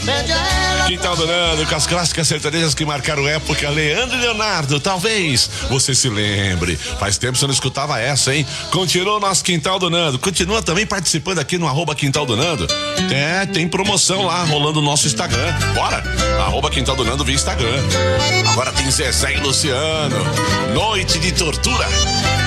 Quintal do Nando, com as clássicas sertanejas que marcaram época. Leandro e Leonardo, talvez você se lembre. Faz tempo que você não escutava essa, hein? Continua o nosso Quintal do Nando. Continua também participando aqui no @Quintal do Nando. Tem promoção lá rolando no nosso Instagram. Bora! @Quintal do Nando via Instagram. Agora tem Zezé e Luciano. Noite de Tortura.